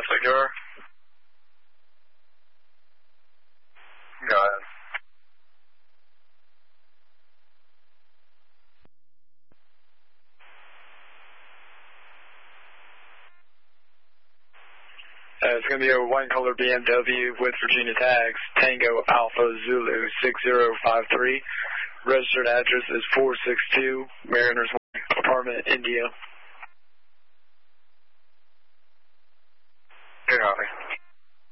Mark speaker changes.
Speaker 1: Victor. Go ahead. It's going to be a white-color BMW with Virginia tags, Tango Alpha Zulu 6053. Registered address is 462 Mariners Apartment, India. Good copy.